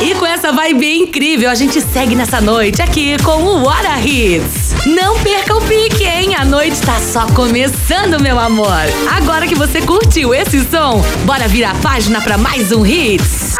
E com essa vibe incrível, a gente segue nessa noite aqui com o What a Hits. Não perca o pique, hein? A noite tá só começando, meu amor. Agora que você curtiu esse som, bora virar a página pra mais um Hits.